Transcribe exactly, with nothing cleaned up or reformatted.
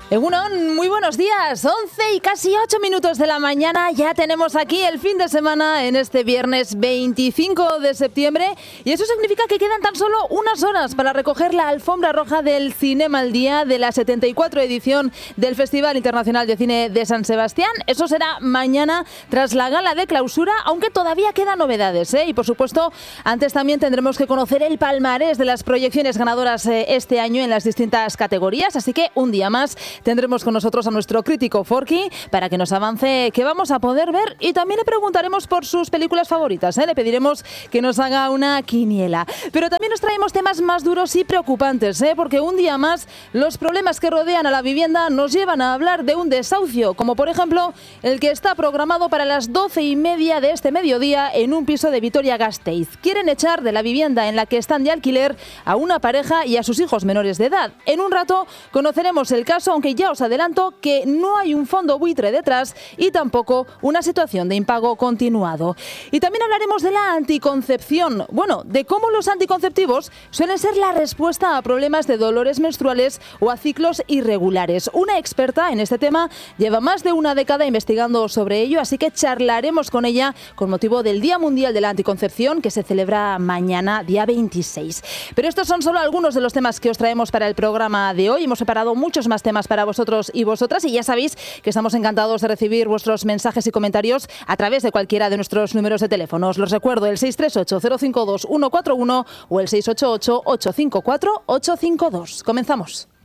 Egunon, muy buenos días, once y casi ocho minutos de la mañana, ya tenemos aquí el fin de semana en este viernes veinticinco de septiembre y eso significa que quedan tan solo unas horas para recoger la alfombra roja del Cinema al Día de la setenta y cuatro edición del Festival Internacional de Cine de San Sebastián. Eso será mañana tras la gala de clausura, aunque todavía quedan novedades, ¿eh? Y por supuesto, antes también tendremos que conocer el palmarés de las proyecciones ganadoras eh, este año en las distintas categorías, así que un día más tendremos con nosotros a nuestro crítico Forky para que nos avance qué vamos a poder ver y también le preguntaremos por sus películas favoritas, ¿eh? Le pediremos que nos haga una quiniela. Pero también nos traemos temas más duros y preocupantes, ¿eh? Porque un día más los problemas que rodean a la vivienda nos llevan a hablar de un desahucio, como por ejemplo el que está programado para las doce y media de este mediodía en un piso de Vitoria-Gasteiz. Quieren echar de la vivienda en la que están de alquiler a una pareja y a sus hijos menores de edad. En un rato conoceremos el caso, aunque ya os adelanto que no hay un fondo buitre detrás y tampoco una situación de impago continuado. Y también hablaremos de la anticoncepción, bueno, de cómo los anticonceptivos suelen ser la respuesta a problemas de dolores menstruales o a ciclos irregulares. Una experta en este tema lleva más de una década investigando sobre ello, así que charlaremos con ella con motivo del Día Mundial de la Anticoncepción que se celebra mañana, día veintiséis. Pero estos son solo algunos de los temas que os traemos para el programa de hoy. Hemos preparado muchos más temas para vosotros y vosotras y ya sabéis que estamos encantados de recibir vuestros mensajes y comentarios a través de cualquiera de nuestros números de teléfono. Os los recuerdo, el seis tres ocho, cero cinco dos, uno cuatro uno o el seis ocho ocho, ocho cinco cuatro, ocho cinco dos. Comenzamos.